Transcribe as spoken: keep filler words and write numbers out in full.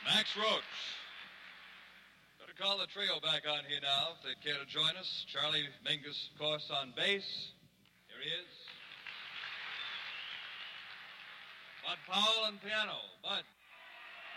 Max Roach. Going to call the trio back on here now, if they'd care to join us. Charlie Mingus, of course, on bass. Here he is. Bud Powell on piano. Bud.